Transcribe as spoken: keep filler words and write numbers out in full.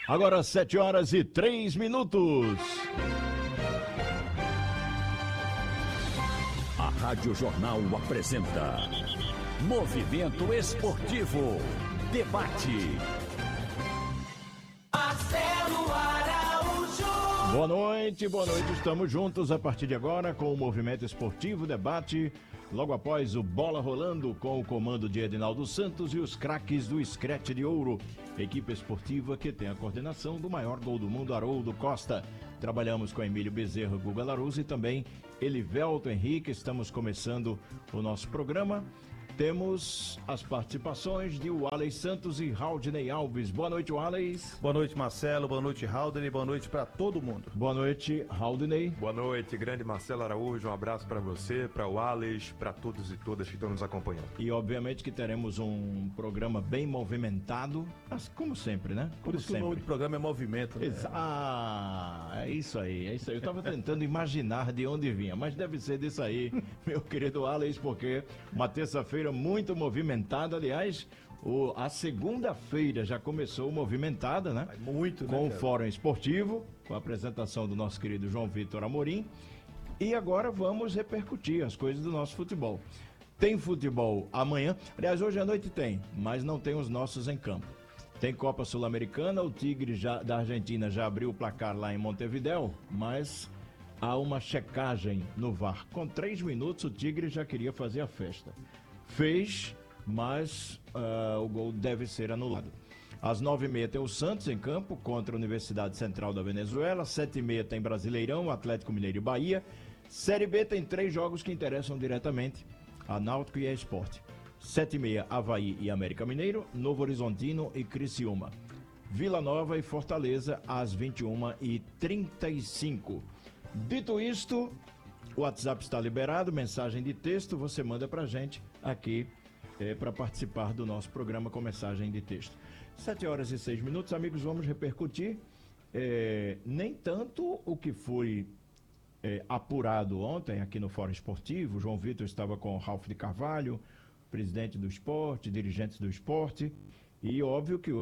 Agora sete horas e três minutos. A Rádio Jornal apresenta Movimento Esportivo. Debate. Marcelo Araújo. Boa noite, boa noite. Estamos juntos a partir de agora com o Movimento Esportivo Debate. Logo após o Bola Rolando com o comando de Edinaldo Santos e os craques do Scratch de Ouro. Equipe esportiva que tem a coordenação do maior gol do mundo, Haroldo Costa. Trabalhamos com Emílio Bezerra, Guga Larus e também Elivelto Henrique. Estamos começando o nosso programa. Temos as participações de Walley Santos e Haldney Alves. Boa noite, Walley. Boa noite, Marcelo. Boa noite, Haldney. Boa noite para todo mundo. Boa noite, Haldney. Boa noite, grande Marcelo Araújo. Um abraço para você, para o Walley, para todos e todas que estão nos acompanhando. E obviamente que teremos um programa bem movimentado, mas como sempre, né? Como Por isso que o nome do programa é Movimento. Né? Exa- Ah, é isso aí, é isso aí. Eu tava tentando imaginar de onde vinha, mas deve ser disso aí, meu querido Walley, porque uma terça-feira muito movimentada, aliás, o, a segunda-feira já começou movimentada, né? Muito, né, Com o cara? Fórum Esportivo, com a apresentação do nosso querido João Vitor Amorim. E agora vamos repercutir as coisas do nosso futebol. Tem futebol amanhã, aliás, hoje à noite tem, mas não tem os nossos em campo. Tem Copa Sul-Americana, o Tigre já, da Argentina já abriu o placar lá em Montevidéu, mas há uma checagem no V A R. Com três minutos o Tigre já queria fazer a festa. Fez, mas uh, o gol deve ser anulado. Às nove e meia tem o Santos em campo contra a Universidade Central da Venezuela. Às sete e meia tem Brasileirão, Atlético Mineiro e Bahia. Série B tem três jogos que interessam diretamente a Náutico e a Sport. Sete e meia, Avaí e América Mineiro, Novo Horizontino e Criciúma. Vila Nova e Fortaleza às vinte e uma e trinta e cinco. Dito isto, o WhatsApp está liberado, mensagem de texto, você manda pra gente aqui é, para participar do nosso programa com mensagem de texto. Sete horas e seis minutos, amigos, vamos repercutir é, nem tanto o que foi é, apurado ontem aqui no Fórum Esportivo. O João Vitor estava com o Ralf de Carvalho, presidente do esporte, dirigentes do esporte, e óbvio que